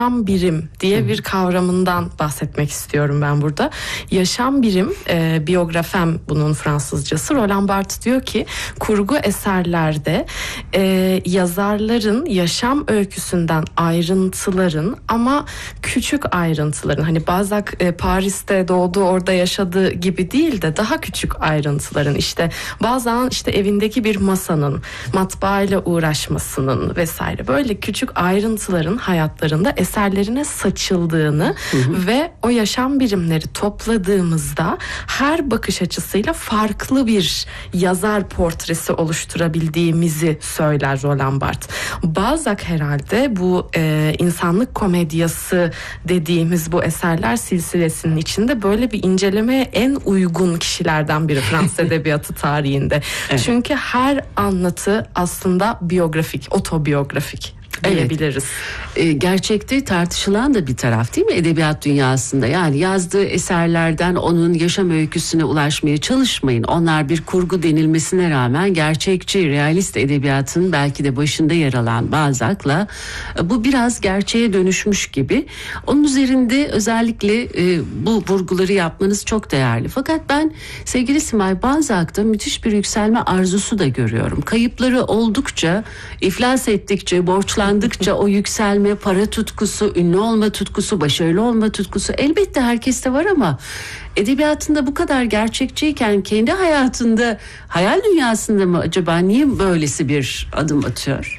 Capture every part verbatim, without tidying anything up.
Yaşam birim diye bir kavramından bahsetmek istiyorum ben burada. Yaşam birim, e, biyografem bunun Fransızcası. Roland Barthes diyor ki kurgu eserlerde e, yazarların yaşam öyküsünden ayrıntıların ama küçük ayrıntıların, hani Balzac e, Paris'te doğdu orada yaşadığı gibi değil de daha küçük ayrıntıların, işte bazen işte evindeki bir masanın matbaayla uğraşmasının vesaire böyle küçük ayrıntıların hayatlarında eserlerine saçıldığını hı hı. ve o yaşam birimleri topladığımızda her bakış açısıyla farklı bir yazar portresi oluşturabildiğimizi söyler Roland Barthes. Balzac herhalde bu e, insanlık komedyası dediğimiz bu eserler silsilesinin içinde böyle bir incelemeye en uygun kişilerden biri Fransız edebiyatı tarihinde. Evet. Çünkü her anlatı aslında biyografik, otobiyografik. diyebiliriz. Evet. Gerçekte tartışılan da bir taraf değil mi edebiyat dünyasında? Yani yazdığı eserlerden onun yaşam öyküsüne ulaşmaya çalışmayın. Onlar bir kurgu denilmesine rağmen gerçekçi, realist edebiyatın belki de başında yer alan Balzac'la bu biraz gerçeğe dönüşmüş gibi. Onun üzerinde özellikle e, bu vurguları yapmanız çok değerli. Fakat ben sevgili Simay, Balzac'ta müthiş bir yükselme arzusu da görüyorum. Kayıpları oldukça, iflas ettikçe, borçlandıkça o yükselme, para tutkusu, ünlü olma tutkusu, başarılı olma tutkusu elbette herkeste var ama edebiyatında bu kadar gerçekçiyken kendi hayatında, hayal dünyasında mı acaba niye böylesi bir adım atıyor?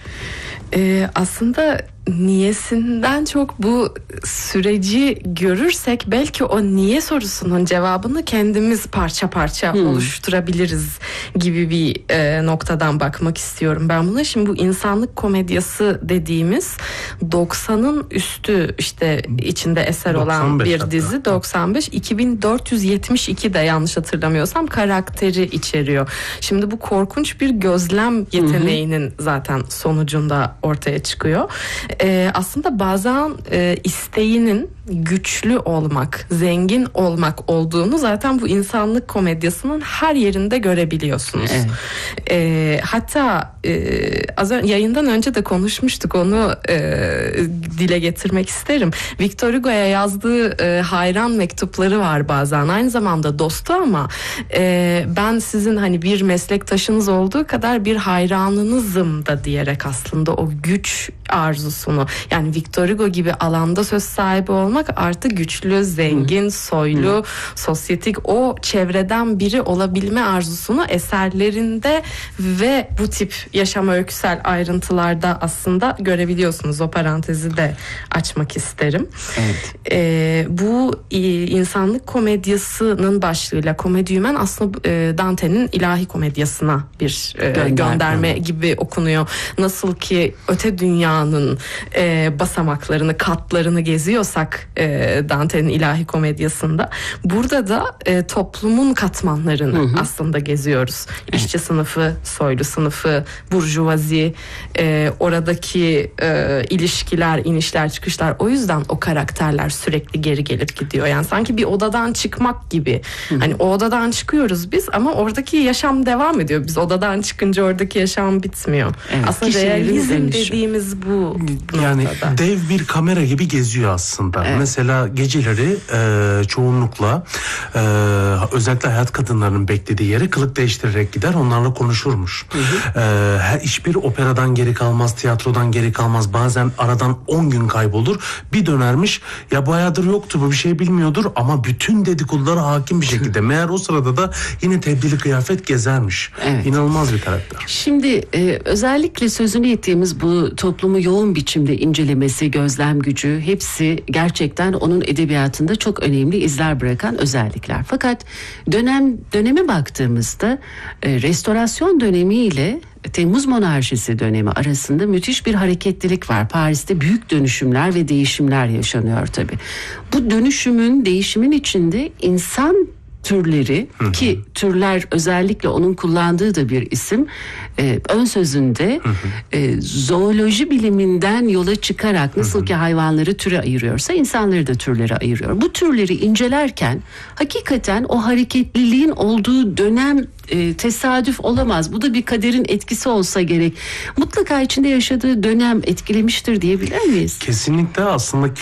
Ee, aslında niyesinden çok bu süreci görürsek belki o niye sorusunun cevabını kendimiz parça parça hmm. oluşturabiliriz gibi bir e, noktadan bakmak istiyorum ben buna. Şimdi bu insanlık komedyası dediğimiz doksanın üstü işte içinde eser olan bir hatta. dizi doksan beş iki bin dört yüz yetmiş iki de yanlış hatırlamıyorsam karakteri içeriyor. Şimdi bu korkunç bir gözlem yeteneğinin hmm. zaten sonucunda ortaya çıkıyor. Ee, aslında bazen e, isteğinin güçlü olmak, zengin olmak olduğunu zaten bu insanlık komedyasının her yerinde görebiliyorsunuz. Evet. E, hatta e, az önce yayından önce de konuşmuştuk, onu e, dile getirmek isterim. Victor Hugo'ya yazdığı e, hayran mektupları var bazen. Aynı zamanda dostu ama e, ben sizin hani bir meslektaşınız olduğu kadar bir hayranınızım da diyerek aslında o güç arzusunu, yani Victor Hugo gibi alanda söz sahibi olmak artı güçlü, zengin, soylu, Hı. sosyetik o çevreden biri olabilme arzusunu eserlerinde ve bu tip yaşam öyküsel ayrıntılarda aslında görebiliyorsunuz. O parantezi de açmak isterim. Evet. Ee, bu e, insanlık komedyasının başlığıyla Komediyümen aslında e, Dante'nin ilahi komedyasına bir e, Gönder, gönderme evet. gibi okunuyor. Nasıl ki öte dünyanın e, basamaklarını, katlarını geziyorsak e, Dante'nin ilahi komedyasında, burada da e, toplumun katmanlarını hı hı. aslında geziyoruz. Evet. İşçi sınıfı, soylu sınıfı, burjuvazi, e, oradaki e, ilişkiler, inişler, çıkışlar. O yüzden o karakterler sürekli geri gelip gidiyor. Yani sanki bir odadan çıkmak gibi. Hı hı. Hani o odadan çıkıyoruz biz ama oradaki yaşam devam ediyor. Biz odadan çıkınca oradaki yaşam bitmiyor. Evet. Aslında realizm dediğimiz bu yani noktada. Dev bir kamera gibi geziyor aslında. Evet. Mesela geceleri e, çoğunlukla e, özellikle hayat kadınlarının beklediği yere kılık değiştirerek gider, onlarla konuşurmuş. Hı hı. E, her hiçbir operadan geri kalmaz, tiyatrodan geri kalmaz. Bazen aradan on gün kaybolur. Bir dönermiş, ya bayağıdır yoktu, bu bir şey bilmiyordur ama bütün dedikodulara hakim bir şekilde. Meğer o sırada da yine tebdili kıyafet gezermiş. Evet. İnanılmaz bir karakter. Şimdi e, özellikle sözünü ettiğimiz bu toplumu yoğun biçimde incelemesi, gözlem gücü, hepsi gerçekten onun edebiyatında çok önemli izler bırakan özellikler. Fakat dönem döneme baktığımızda e, restorasyon dönemiyle Temmuz monarşisi dönemi arasında müthiş bir hareketlilik var. Paris'te büyük dönüşümler ve değişimler yaşanıyor tabii. Bu dönüşümün, değişimin içinde insan türleri, hı hı. ki türler özellikle onun kullandığı da bir isim, e, ön sözünde hı hı. E, zooloji biliminden yola çıkarak nasıl hı hı. ki hayvanları türe ayırıyorsa insanları da türlere ayırıyor. Bu türleri incelerken hakikaten o hareketliliğin olduğu dönem e, tesadüf olamaz. Bu da bir kaderin etkisi olsa gerek. Mutlaka içinde yaşadığı dönem etkilemiştir diyebilir miyiz? Kesinlikle. Aslında